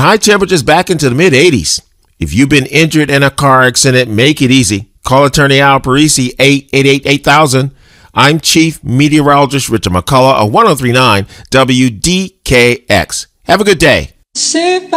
high temperatures back into the mid-80s. If you've been injured in a car accident, make it easy. Call attorney Al Parisi, 888-8000. I'm Chief Meteorologist Richard McCullough of 1039 WDKX. Have a good day.